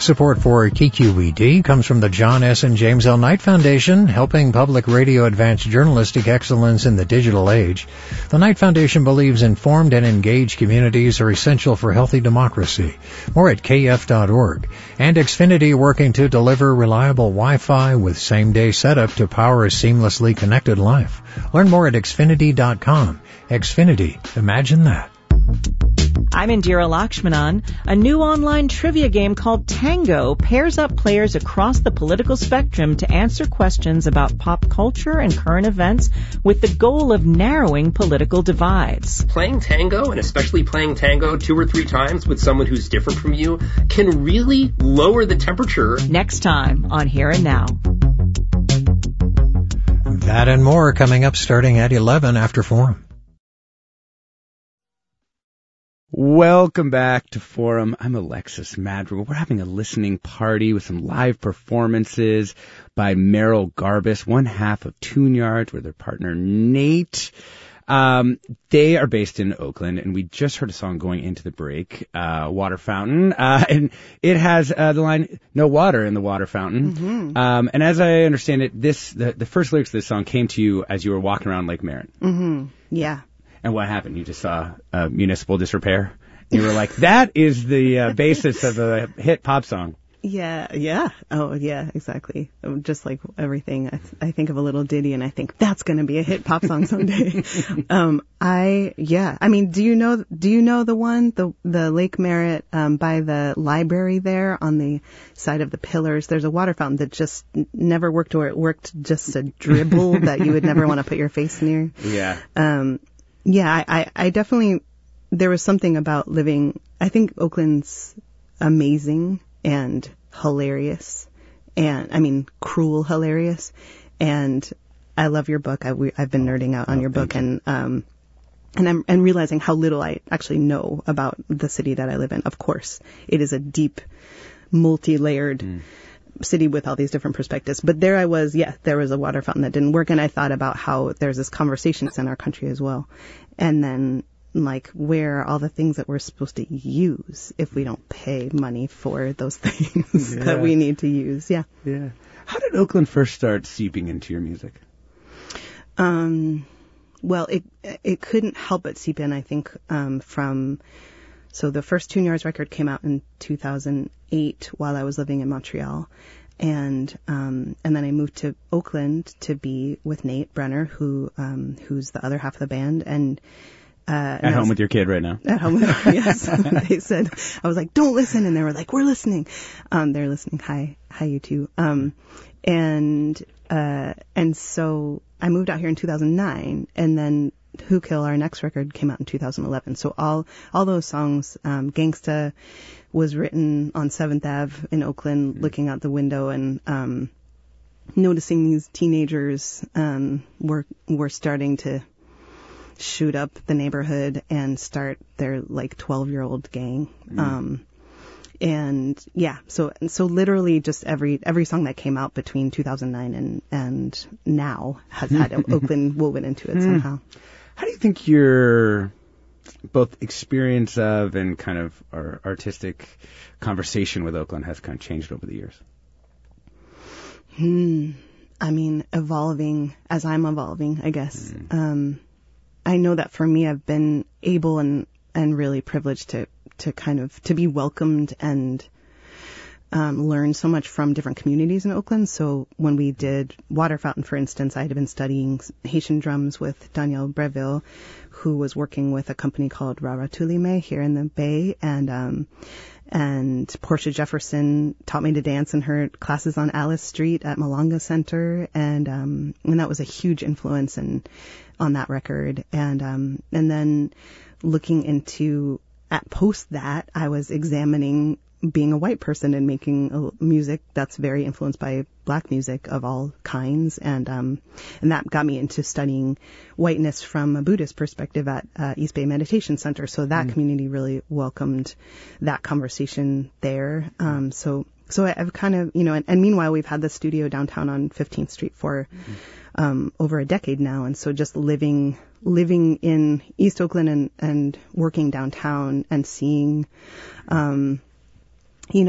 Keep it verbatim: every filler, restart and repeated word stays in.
Support for K Q E D comes from the John S. and James L. Knight Foundation, helping public radio advance journalistic excellence in the digital age. The Knight Foundation believes informed and engaged communities are essential for healthy democracy. More at K F dot org. And Xfinity working to deliver reliable Wi-Fi with same-day setup to power a seamlessly connected life. Learn more at Xfinity dot com. Xfinity. Imagine that. I'm Indira Lakshmanan. A new online trivia game called Tango pairs up players across the political spectrum to answer questions about pop culture and current events with the goal of narrowing political divides. Playing Tango, and especially playing Tango two or three times with someone who's different from you, can really lower the temperature. Next time on Here and Now. That and more coming up starting at eleven after Forum. Welcome back to Forum. I'm Alexis Madrigal. We're having a listening party with some live performances by Merrill Garbus, one half of Tune Yards, with their partner Nate. Um, they are based in Oakland, and we just heard a song going into the break, uh, Water Fountain, uh, and it has uh, the line, no water in the water fountain. Mm-hmm. Um, and as I understand it, this the, the first lyrics of this song came to you as you were walking around Lake Merritt. Mm-hmm. Yeah. And what happened? You just saw uh, municipal disrepair? You were like, that is the uh, basis of a hit pop song. Yeah, yeah. Oh, yeah, exactly. Just like everything. I, th- I think of a little ditty and I think that's going to be a hit pop song someday. um, I, yeah. I mean, do you know, do you know the one, the, the Lake Merritt, um, by the library there on the side of the pillars? There's a water fountain that just never worked, or it worked just a dribble that you would never want to put your face near. Yeah. Um, yeah, I, I, I definitely, there was something about living, I think Oakland's amazing and hilarious, and I mean cruel hilarious, and I love your book. I, we, I've been nerding out on oh, your book, you. and um, and I'm and realizing how little I actually know about the city that I live in. Of course, it is a deep, multi-layered mm. city with all these different perspectives. But there I was, yeah, there was a water fountain that didn't work, and I thought about how there's this conversation in our country as well, and then. Like, where are all the things that we're supposed to use if we don't pay money for those things yeah. that we need to use? Yeah. Yeah. How did Oakland first start seeping into your music? Um, well, it it couldn't help but seep in, I think, um, from, so the first Tune Yards record came out in two thousand eight while I was living in Montreal. And, um, and then I moved to Oakland to be with Nate Brenner, who, um, who's the other half of the band. And, Uh, at home was, with your kid right now. At home with her, yes. They said, I was like, don't listen. And they were like, we're listening. Um, they're listening. Hi. Hi, you two. Um, and, uh, and so I moved out here in two thousand nine, and then Who Kill, our next record, came out in two thousand eleven. So all, all those songs, um, Gangsta was written on seventh Avenue in Oakland, mm-hmm. looking out the window and, um, noticing these teenagers, um, were, were starting to shoot up the neighborhood and start their like twelve year old gang. Mm. Um, and yeah, so, so literally just every, every song that came out between two thousand nine and, and now has had Oakland woven into it somehow. How do you think your both experience of and kind of our artistic conversation with Oakland has kind of changed over the years? Hmm. I mean, evolving as I'm evolving, I guess. Mm. Um, I know that for me, I've been able and, and really privileged to, to kind of, to be welcomed and, um, learn so much from different communities in Oakland. So when we did Water Fountain, for instance, I had been studying Haitian drums with Danielle Breville, who was working with a company called Raratulime here in the Bay. And, um, and Portia Jefferson taught me to dance in her classes on Alice Street at Malanga Center. And, um, and that was a huge influence and, on that record. And, um, and then looking into, at post that, I was examining being a white person and making a music that's very influenced by black music of all kinds. And, um, and that got me into studying whiteness from a Buddhist perspective at, uh, East Bay Meditation Center. So that mm. community really welcomed that conversation there. Um, so, so I've kind of, you know, and, and meanwhile, we've had the studio downtown on fifteenth Street for, mm. um, over a decade now. And so just living, living in East Oakland and, and working downtown and seeing, um,